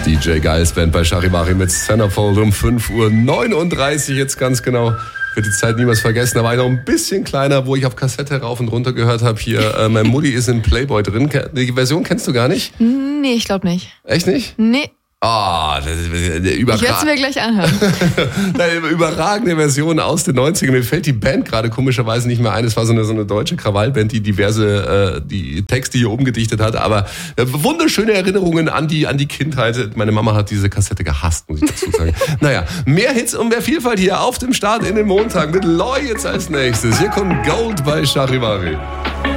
DJ Geils Band bei Charivari mit Centerfold um 5:39 Uhr jetzt ganz genau. Wird die Zeit niemals vergessen, da war ich noch ein bisschen kleiner, wo ich auf Kassette rauf und runter gehört habe. Hier, mein Mutti ist in Playboy drin. Die Version kennst du gar nicht? Nee, ich glaube nicht. Echt nicht? Nee. Ah, das ist Ich werde es mir gleich anhören. Eine überragende Version aus den 90ern. Mir fällt die Band gerade komischerweise nicht mehr ein. Es war so eine deutsche Krawallband, die diverse die Texte hier umgedichtet hat. Aber wunderschöne Erinnerungen an die Kindheit. Meine Mama hat diese Kassette gehasst, muss ich dazu sagen. Naja, mehr Hits und mehr Vielfalt hier auf dem Start in den Montag mit Loy jetzt als nächstes. Hier kommt Gold bei Charivari.